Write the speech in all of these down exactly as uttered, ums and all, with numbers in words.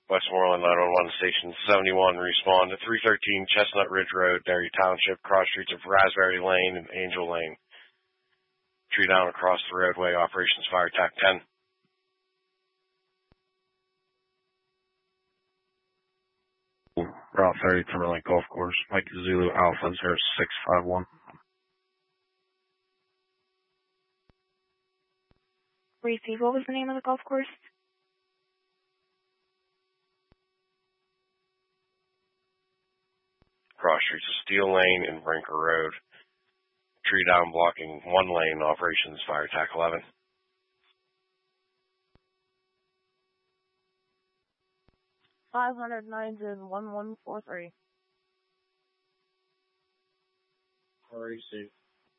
Westmoreland nine one one, Station seventy-one, respond to three thirteen Chestnut Ridge Road, Derry Township, cross streets of Raspberry Lane and Angel Lane. Tree down across the roadway, operations fire tac ten. Route thirty, Timberlake Golf Course, Mike Zulu Alpha zero six five one. Receive, what was the name of the golf course? Cross streets of Steel Lane and Brinker Road. Tree down blocking one lane, operations fire tac eleven. five hundred nine to one one four three. Receive.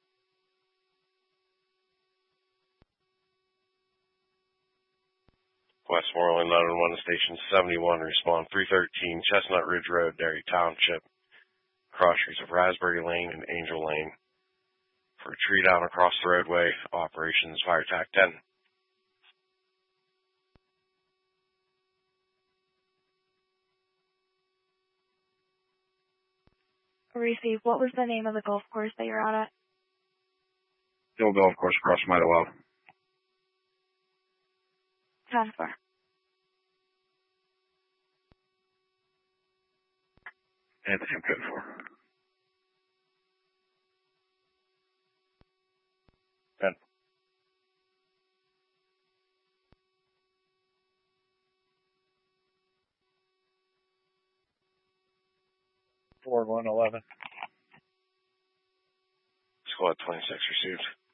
Westmoreland nine one one, Station seventy-one, respond three thirteen Chestnut Ridge Road, Derry Township, cross streets of Raspberry Lane and Angel Lane. For a tree down across the roadway, operations fire tac ten. Receive, what was the name of the golf course that you're out at? Hill Golf Course across Midawell. ten four. Anthony, I'm good for. ten. four one eleven. Squad twenty-six received.